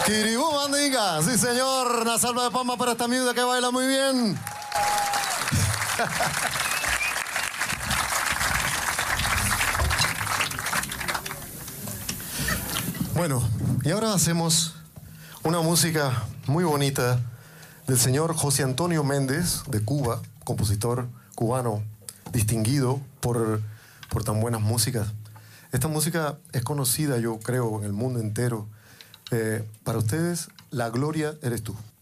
Kiribú Mandinga, sí señor, una salva de palmas para esta miuda que baila muy bien. Bueno, y ahora hacemos una música muy bonita del señor José Antonio Méndez, de Cuba, compositor cubano, distinguido por tan buenas músicas. Esta música es conocida, yo creo, en el mundo entero. Para ustedes, La Gloria eres tú.